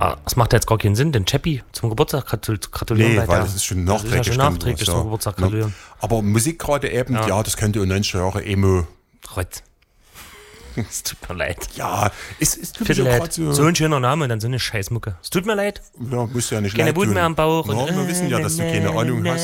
Es macht jetzt gar keinen Sinn, den Chappie zum Geburtstag zu gratulieren. Nee, weil das ist schon nachträglich. Zum Geburtstag gratulieren. Aber Musik gerade eben, ja, das könnte in 90 Jahre Emo. Rotz. Es tut mir leid. Ja, es tut mir leid. So ein schöner Name und dann so eine Scheißmucke. Es tut mir leid. Ja, muss ja nicht keine leid Wut tun. mehr am Bauch. Ja, wir wissen ja, dass du keine Ahnung hast.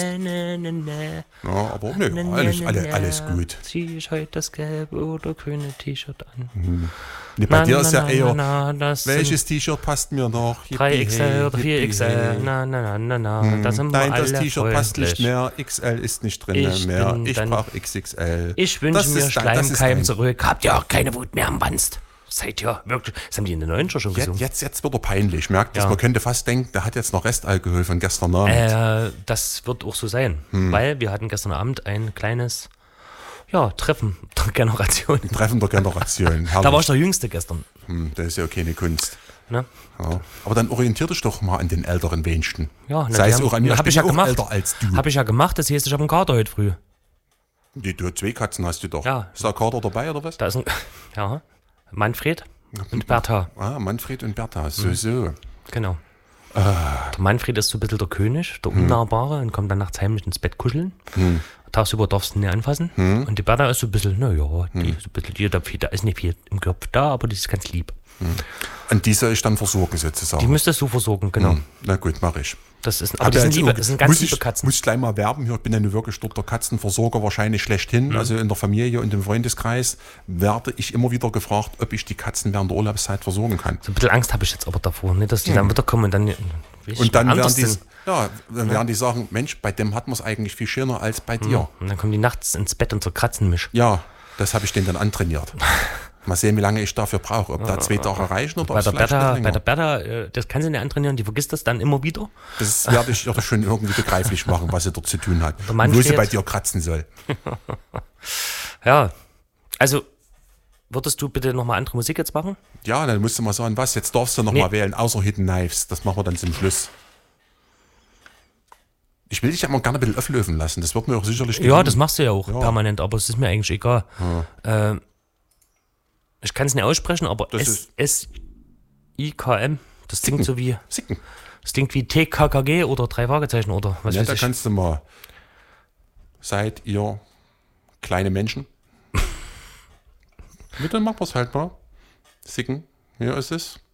Ja, aber alles gut. Zieh ich heute das gelbe oder grüne T-Shirt an? Nee, bei dir ist ja eher, welches T-Shirt passt mir noch? 3XL oder 4XL, da sind wir Nein, alle das T-Shirt passt nicht mehr, XL ist nicht drin mehr, ich brauche XXL. Ich wünsche mir Schleimkeim zurück, habt ihr auch keine Wut mehr am Wanst. Seid ihr wirklich, das haben die in den 90er schon gesungen. Jetzt wird er peinlich, merkt das, man könnte fast denken, der hat jetzt noch Restalkohol von gestern Abend. Das wird auch so sein, weil wir hatten gestern Abend ein kleines... Treffen der Generation. Treffen der Generation. Da war ich der Jüngste gestern. Das ist ja auch keine Kunst. Ne? Ja. Aber dann orientier dich doch mal an den älteren Menschen. Ja, sei es auch an mir, ich ja gemacht. Älter als du. Habe ich ja gemacht, das heißt, ich habe einen Kater heute früh. Du 2 Katzen hast du doch. Ja. Ist da ein Kater dabei oder was? Da ist Manfred und Bertha. Manfred und Bertha, so. Genau. Der Manfred ist so ein bisschen der König, der Unnahbare und kommt dann nachts heimlich ins Bett kuscheln. Tagsüber darfst du ihn nicht anfassen. Und die Bertha ist so ein bisschen, die ist ein bisschen, da ist nicht viel im Kopf da, aber die ist ganz lieb. Und die soll ich dann versorgen sozusagen? Die müsstest du versorgen, genau. Na gut, mache ich. Das sind ganz liebe Katzen. Muss ich gleich mal werben hier, ich bin ja nur wirklich dort der Katzenversorger wahrscheinlich schlechthin. Also in der Familie und im Freundeskreis werde ich immer wieder gefragt, ob ich die Katzen während der Urlaubszeit versorgen kann. So ein bisschen Angst habe ich jetzt aber davor, nicht, dass die dann wieder kommen und dann... werden die sagen, Mensch, bei dem hat man es eigentlich viel schöner als bei dir. Und dann kommen die nachts ins Bett und zerkratzen mich. Ja, das habe ich denen dann antrainiert. Mal sehen, wie lange ich dafür brauche. Ob da 2 Tage reichen oder bei der Bertha, das kann sie nicht antrainieren, die vergisst das dann immer wieder. Das werde ich doch schon irgendwie begreiflich machen, was sie dort zu tun hat. Wo sie bei dir kratzen soll. Ja, also würdest du bitte nochmal andere Musik jetzt machen? Ja, dann musst du mal sagen, was, jetzt darfst du nochmal wählen, außer Hidden Knives. Das machen wir dann zum Schluss. Ich will dich ja mal gerne ein bisschen auflösen lassen. Das wird mir auch sicherlich gelingen. Ja, das machst du ja auch permanent, aber es ist mir eigentlich egal. Ja. Ich kann es nicht aussprechen, aber S-I-K-M, das klingt so wie... Sicken. Das klingt wie TKKG oder 3 Fragezeichen oder was weiß ich. Ja, da kannst du mal... Seid ihr kleine Menschen? Dann machen wir es halt mal. Sicken, hier ist es.